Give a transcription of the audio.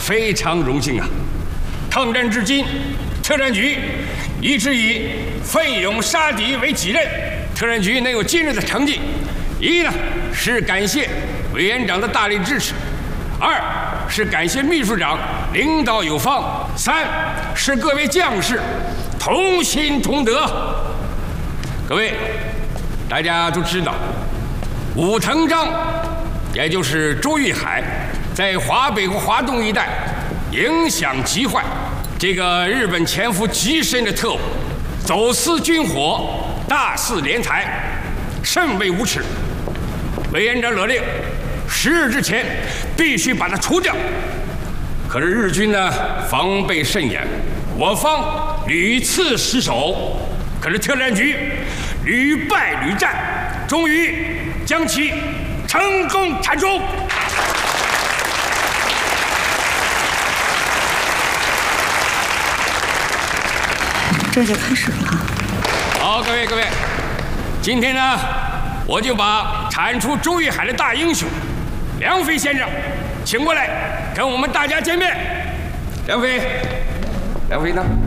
非常荣幸啊！抗战至今，特战局一直以奋勇杀敌为己任。特战局能有今日的成绩，一呢是感谢委员长的大力支持，二是感谢秘书长领导有方，三是各位将士同心同德。各位，大家都知道，武藤章，也就是周玉海，在华北和华东一带影响极坏。这个日本潜伏极深的特务，走私军火，大肆敛财，甚为无耻。委员长勒令，10日之前必须把他除掉。可是日军呢，防备甚严，我方屡次失守，可是特战局屡败屡战，终于将其成功铲除。 这就开始了。 好，各位，今天呢，我就把铲除周玉海的大英雄梁飞先生请过来，跟我们大家见面。梁飞呢？